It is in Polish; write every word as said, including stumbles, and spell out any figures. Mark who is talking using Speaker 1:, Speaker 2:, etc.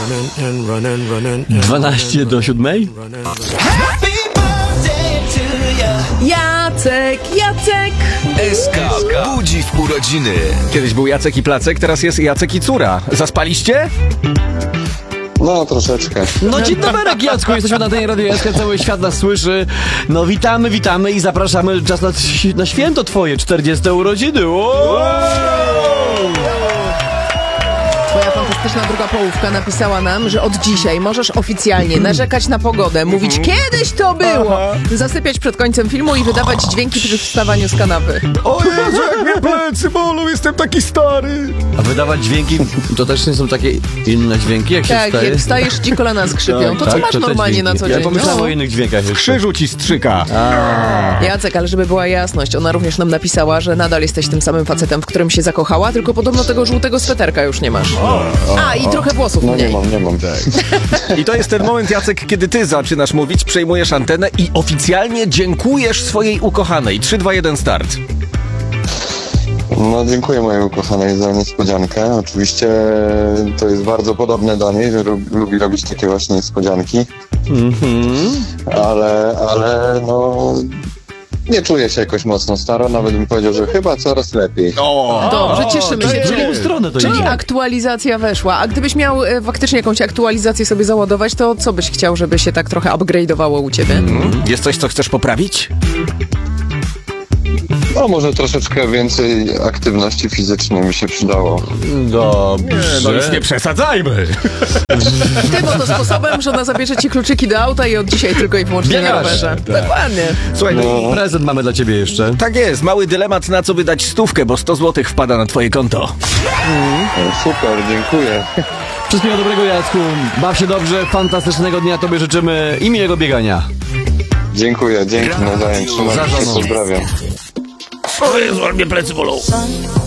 Speaker 1: dwanaście do siódmej?
Speaker 2: Jacek, Jacek!
Speaker 3: S K budzi w urodziny.
Speaker 4: Kiedyś był Jacek i Placek, teraz jest Jacek i Córa. Zaspaliście?
Speaker 5: No, troszeczkę.
Speaker 1: No dzień dobry, Jacku, jesteśmy na tej Radio S K, cały świat nas słyszy. No witamy, witamy i zapraszamy czas na, na święto twoje, czterdzieste urodziny. Wow!
Speaker 2: Twoja fantastyczna druga połówka napisała nam, że od dzisiaj możesz oficjalnie narzekać na pogodę, mówić kiedyś to było, zasypiać przed końcem filmu i wydawać dźwięki przy wstawaniu z kanapy.
Speaker 4: O Jezu, jak mnie plecy bolą, jestem taki stary.
Speaker 1: A wydawać dźwięki, to też nie są takie inne dźwięki, jak się
Speaker 2: Tak,
Speaker 1: wstaje?
Speaker 2: jak wstajesz, ci kolana skrzypią.
Speaker 1: Tak,
Speaker 2: To co
Speaker 1: tak,
Speaker 2: masz
Speaker 1: to te
Speaker 2: normalnie na
Speaker 1: dźwięki.
Speaker 2: co dzień?
Speaker 1: Ja pomyślałem
Speaker 2: No.
Speaker 1: o innych dźwiękach jeszcze.
Speaker 4: Krzyżu ci strzyka.
Speaker 2: Jacek, ale żeby była jasność, ona również nam napisała, że nadal jesteś tym samym facetem, w którym się zakochała, tylko podobno tego żółtego sweterka już nie masz. A, i trochę włosów
Speaker 5: No nie
Speaker 2: mniej.
Speaker 5: mam, nie mam.
Speaker 4: I to jest ten moment, Jacek, kiedy ty zaczynasz mówić, przejmujesz antenę i oficjalnie dziękujesz swojej ukochanej. trzy, dwa, jeden, start.
Speaker 5: No dziękuję mojej ukochanej za niespodziankę. Oczywiście to jest bardzo podobne do niej, że rob, lubi robić takie właśnie niespodzianki.
Speaker 1: Mhm.
Speaker 5: Ale, ale no... Nie czuję się jakoś mocno staro, nawet bym powiedział, że chyba coraz lepiej.
Speaker 4: O,
Speaker 2: Dobrze, cieszymy się.
Speaker 1: W drugą
Speaker 2: Czyli,
Speaker 1: stronę to
Speaker 2: czyli
Speaker 1: idzie.
Speaker 2: aktualizacja weszła. A gdybyś miał e, faktycznie jakąś aktualizację sobie załadować, to co byś chciał, żeby się tak trochę upgrade'owało u ciebie?
Speaker 4: jest coś, co chcesz poprawić?
Speaker 5: No może troszeczkę więcej aktywności fizycznej mi się przydało.
Speaker 1: Dobrze.
Speaker 4: No już nie przesadzajmy.
Speaker 2: Ty, bo to sposobem, że ona zabierze ci kluczyki do auta i od dzisiaj tylko i wyłącznie na
Speaker 1: Biegasz.
Speaker 2: rowerze. Dokładnie.
Speaker 4: Słuchaj, no,
Speaker 1: Prezent mamy dla ciebie jeszcze.
Speaker 4: tak jest, mały dylemat, na co wydać stówkę, bo sto złotych wpada na twoje konto.
Speaker 5: O, super, dziękuję.
Speaker 1: Wszystkiego dobrego, Jacku. Baw się dobrze, fantastycznego dnia tobie życzymy i miłego biegania.
Speaker 5: Dziękuję, dzięki, nawzajem, trzymajcie się, pozdrawiam.
Speaker 4: O Jezu, ale mnie plecy bolą.